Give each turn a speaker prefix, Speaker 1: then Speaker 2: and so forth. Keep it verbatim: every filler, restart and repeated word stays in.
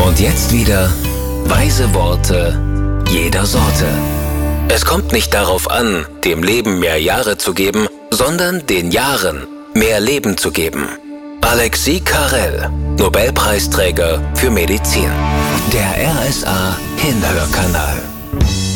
Speaker 1: Und jetzt wieder weise Worte jeder Sorte. Es kommt nicht darauf an, dem Leben mehr Jahre zu geben, sondern den Jahren mehr Leben zu geben. Alexis Carrel, Nobelpreisträger für Medizin. Der R S A Hinhörkanal.